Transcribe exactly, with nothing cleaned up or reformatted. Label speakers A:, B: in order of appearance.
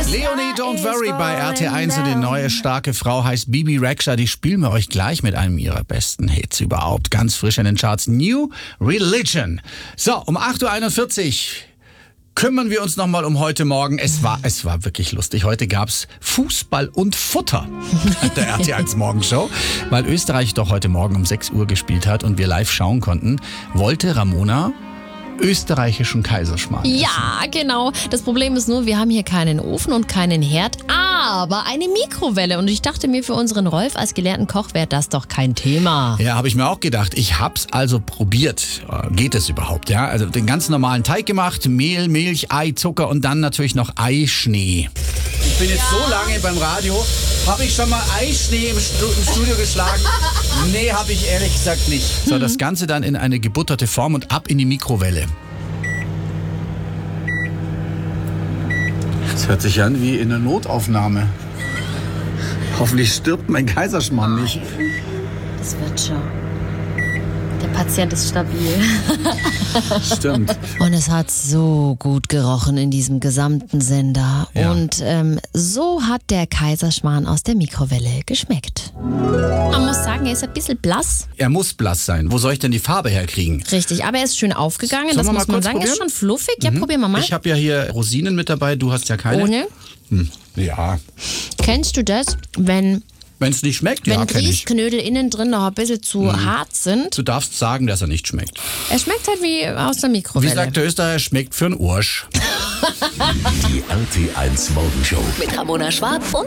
A: Leonie, Don't Worry bei R T eins und die neue starke Frau heißt Bibi Rexha. Die spielen wir euch gleich mit einem ihrer besten Hits überhaupt. Ganz frisch in den Charts. New Religion. So, um acht Uhr einundvierzig kümmern wir uns nochmal um heute Morgen. Es war, es war wirklich lustig. Heute gab's Fußball und Futter at der R T eins Morgenshow. Weil Österreich doch heute Morgen um sechs Uhr gespielt hat und wir live schauen konnten, wollte Ramona österreichischen Kaiserschmarrn essen.
B: Ja, genau. Das Problem ist nur, wir haben hier keinen Ofen und keinen Herd, aber eine Mikrowelle. Und ich dachte mir, für unseren Rolf als gelernten Koch wäre das doch kein Thema.
A: Ja, habe ich mir auch gedacht. Ich hab's also probiert. Geht es überhaupt? Ja, also den ganz normalen Teig gemacht, Mehl, Milch, Ei, Zucker und dann natürlich noch Eischnee. Ich bin jetzt so lange beim Radio. Habe ich schon mal Eischnee im, Stu- im Studio geschlagen? Nee, habe ich ehrlich gesagt nicht. So, das Ganze dann in eine gebutterte Form und ab in die Mikrowelle. Das hört sich an wie in einer Notaufnahme. Hoffentlich stirbt mein Kaiserschmarrn nicht.
B: Das wird schon. Der Patient ist stabil.
A: Stimmt.
B: Und es hat so gut gerochen in diesem gesamten Sender.
A: Ja.
B: Und ähm, so hat der Kaiserschmarrn aus der Mikrowelle geschmeckt. Man muss sagen, er ist ein bisschen blass.
A: Er muss blass sein. Wo soll ich denn die Farbe herkriegen?
B: Richtig, aber er ist schön aufgegangen.
A: Sollen
B: Das
A: wir mal
B: muss man
A: kurz
B: sagen.
A: probieren?
B: Ist schon fluffig. Ja, probieren wir mal.
A: Ich habe ja hier Rosinen mit dabei. Du hast ja keine.
B: Ohne.
A: Hm. Ja.
B: Kennst du das, wenn,
A: Wenn es nicht schmeckt,
B: wenn
A: ja, kenn ich.
B: Grießknödel innen drin noch ein bisschen zu hart sind?
A: Du darfst sagen, dass er nicht schmeckt.
B: Er schmeckt halt wie aus der
A: Wie
B: Mikrowelle.
A: sagt der Österreicher, schmeckt für einen Ursch.
C: Die R T eins Morgenshow.
D: Mit Ramona Schwarb und